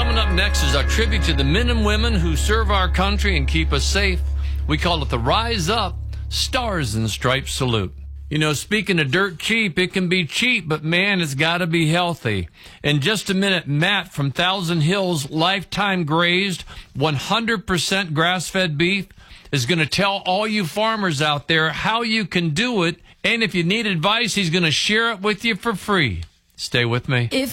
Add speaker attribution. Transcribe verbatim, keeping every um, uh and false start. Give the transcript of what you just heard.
Speaker 1: Coming up next is our tribute to the men and women who serve our country and keep us safe. We call it the Rise Up Stars and Stripes Salute. You know, speaking of dirt cheap, it can be cheap, but man, it's got to be healthy. In just a minute, Matt from Thousand Hills Lifetime Grazed, one hundred percent grass-fed beef, is going to tell all you farmers out there how you can do it. And if you need advice, he's going to share it with you for free. Stay with me.
Speaker 2: If